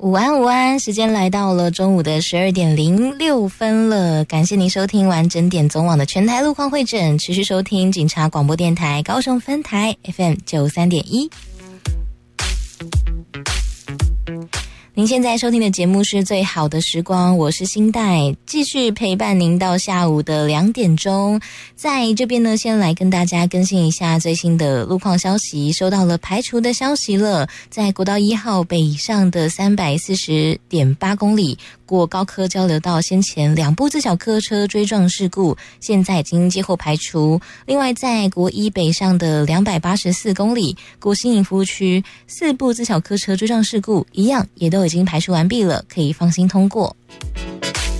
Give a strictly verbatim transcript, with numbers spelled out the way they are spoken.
午安午安，时间来到了中午的十二点零六分了，感谢您收听完整点总网的全台路况会诊，持续收听警察广播电台高雄分台 F M 九十三点一。您现在收听的节目是最好的时光，我是新代，继续陪伴您到下午的两点钟。在这边呢，先来跟大家更新一下最新的路况消息，收到了排除的消息了。在国道一号北以上的 三百四十点八 公里，过高科交流道先前两部自小客车追撞事故，现在已经接后排除。另外在国一北上的两百八十四公里，过新营服务区四部自小客车追撞事故一样也都已经排除完毕了，可以放心通过。